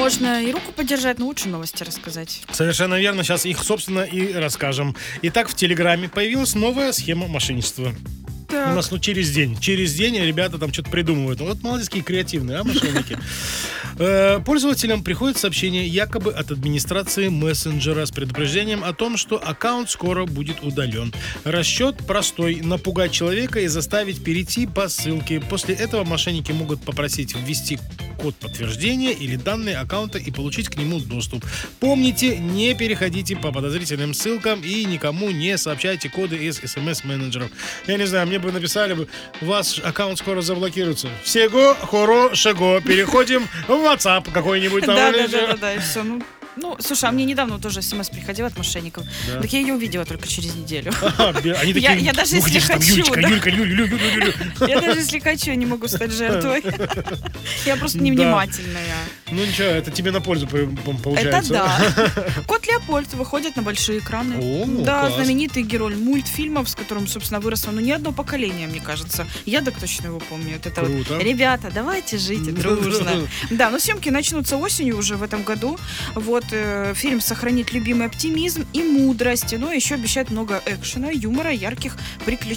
можно и руку подержать, но лучше новости рассказать. Совершенно верно, сейчас их, собственно, и расскажем. Итак, в Телеграме появилась новая схема мошенничества. Так. У нас, через день. Через день ребята там что-то придумывают. Вот молодец, какие креативные, мошенники. Пользователям приходит сообщение якобы от администрации мессенджера с предупреждением о том, что аккаунт скоро будет удален. Расчет простой: напугать человека и заставить перейти по ссылке. После этого мошенники могут попросить ввести код подтверждения или данные аккаунта и получить к нему доступ. Помните, не переходите по подозрительным ссылкам и никому не сообщайте коды из смс-менеджеров. Я не знаю, мне бы написали бы: ваш аккаунт скоро заблокируется. Всего хорошего. Переходим в WhatsApp какой-нибудь там. Да, и все. Ну, слушай, а мне недавно тоже смс приходила от мошенников. Да. Так я ее увидела только через неделю. Они такие: я даже если хочу, Юлька. Я даже если хочу, не могу стать жертвой. Я просто невнимательная. Ну ничего, это тебе на пользу получается. Это да. Кот Леопольд выходит на большие экраны. Да, знаменитый герой мультфильмов, с которым, собственно, выросло не одно поколение, мне кажется. Я так точно его помню. Это вот: ребята, давайте жить дружно. Да, но съемки начнутся осенью уже в этом году. Вот. Фильм сохранит любимый оптимизм и мудрость, но еще обещает много экшена, юмора, ярких приключений.